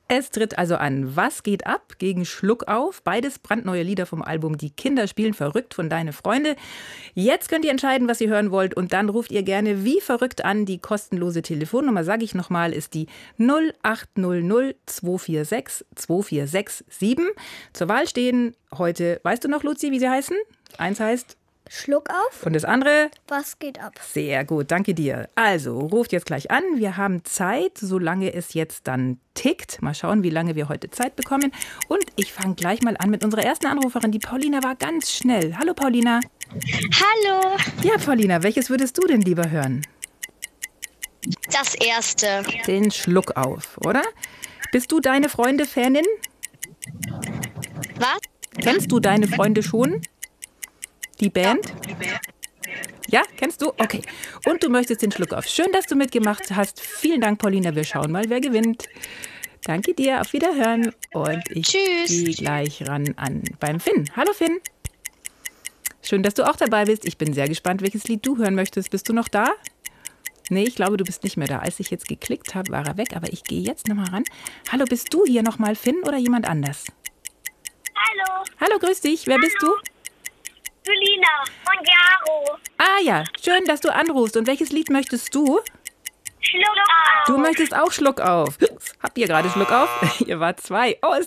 Es tritt also an Was geht ab gegen Schluck auf. Beides brandneue Lieder vom Album Die Kinder spielen verrückt von Deine Freunde. Jetzt könnt ihr entscheiden, was ihr hören wollt und dann ruft ihr gerne wie verrückt an. Die kostenlose Telefonnummer, sage ich nochmal, ist die 0800 246 2467. Zur Wahl stehen heute, weißt du noch, Luzi, wie sie heißen? Eins heißt Schluck auf. Und das andere? Was geht ab? Sehr gut, danke dir. Also, ruft jetzt gleich an. Wir haben Zeit, solange es jetzt dann tickt. Mal schauen, wie lange wir heute Zeit bekommen. Und ich fange gleich mal an mit unserer ersten Anruferin. Die Paulina war ganz schnell. Hallo, Paulina. Hallo. Ja, Paulina, welches würdest du denn lieber hören? Das erste. Den Schluck auf, oder? Bist du Deine Freunde-Fanin? Was? Kennst du Deine Freunde schon? Die Band? Ja, kennst du? Okay. Und du möchtest den Schluck auf. Schön, dass du mitgemacht hast. Vielen Dank, Paulina. Wir schauen mal, wer gewinnt. Danke dir. Auf Wiederhören. Und ich gehe gleich ran beim Finn. Hallo, Finn. Schön, dass du auch dabei bist. Ich bin sehr gespannt, welches Lied du hören möchtest. Bist du noch da? Nee, ich glaube, du bist nicht mehr da. Als ich jetzt geklickt habe, war er weg. Aber ich gehe jetzt nochmal ran. Hallo, bist du hier nochmal, Finn, oder jemand anders? Hallo. Hallo, grüß dich. Wer bist du? Julina von Jaro. Ah ja, schön, dass du anrufst. Und welches Lied möchtest du? Schluck auf. Du möchtest auch Schluck auf. Habt ihr gerade Schluck auf? Ihr wart zwei. Oh, es